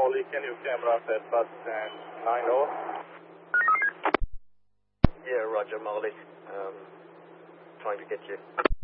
Molly, can you camera set bus and 90? Yeah, Roger, Molly. Trying to get you.